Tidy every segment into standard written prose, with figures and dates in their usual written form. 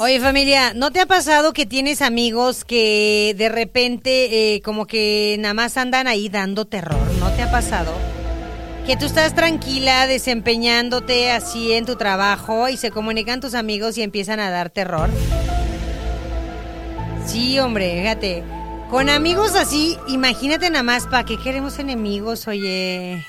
Oye, familia, ¿no te ha pasado que tienes amigos que de repente como que nada más andan ahí dando terror? ¿No te ha pasado? Que tú estás tranquila desempeñándote así en tu trabajo y se comunican tus amigos y empiezan a dar terror. Sí, hombre, fíjate. Con amigos así, imagínate nada más, ¿para qué queremos enemigos, oye?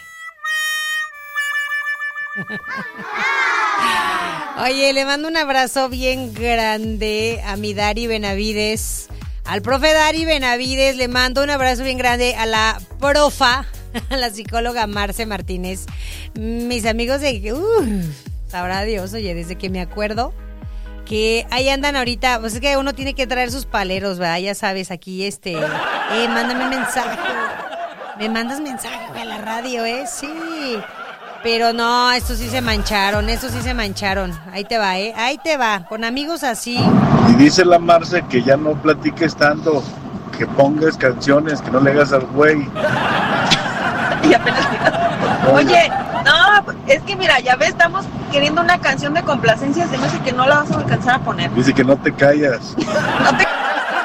Oye, le mando un abrazo bien grande a mi Dari Benavides, al profe Dari Benavides, le mando un abrazo bien grande a la profa, a la psicóloga Marce Martínez. Mis amigos de... sabrá Dios, oye, desde que me acuerdo que ahí andan ahorita, pues es que uno tiene que traer sus paleros, ¿verdad? Ya sabes, aquí mándame mensaje. Me mandas mensaje, güey, a la radio, sí. Pero no, estos sí se mancharon. Ahí te va, ahí te va, con amigos así. Y dice la Marce que ya no platiques tanto, que pongas canciones, que no le hagas al güey. Y apenas... Oye, no, es que mira, ya ves, estamos queriendo una canción de complacencias, de música que no la vas a alcanzar a poner. Dice que no te callas. No te...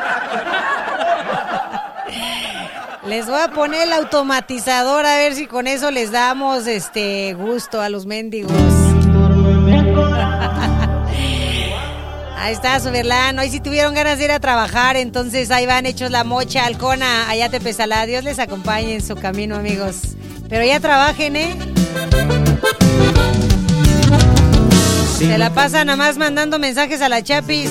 Les voy a poner el automatizador a ver si con eso les damos gusto a los mendigos. Ahí está, Soberlán. Hoy sí tuvieron ganas de ir a trabajar, entonces ahí van hechos la mocha, Alcona, allá te pesala. Dios les acompañe en su camino, amigos. Pero ya trabajen, Se la pasan nada más mandando mensajes a la Chapis.